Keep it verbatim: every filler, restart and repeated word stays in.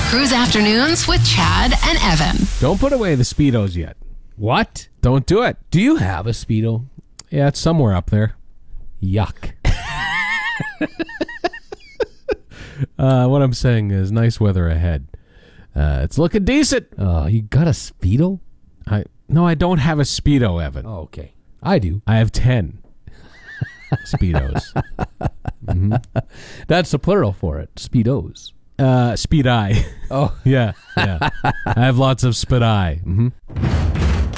Cruise Afternoons with Chad and Evan. Don't put away the Speedos yet. What? Don't do it. Do you have a Speedo? Yeah, it's somewhere up there. Yuck. Uh, what I'm saying is nice weather ahead. Uh, it's looking decent. Uh, you got a Speedo? I No, I don't have a Speedo, Evan. Oh, okay. I do. I have ten Speedos. Mm-hmm. That's the plural for it. Speedos. Uh, Speed Eye. Oh. yeah, yeah. I have lots of Speed Eye. Mm-hmm.